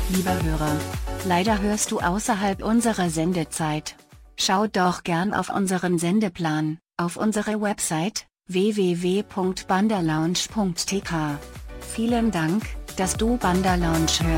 Lieber Hörer, leider hörst du außerhalb unserer Sendezeit. Schau doch gern auf unseren Sendeplan, auf unsere Website, www.bandalounge.tk. Vielen Dank, dass du Banda Lounge hörst.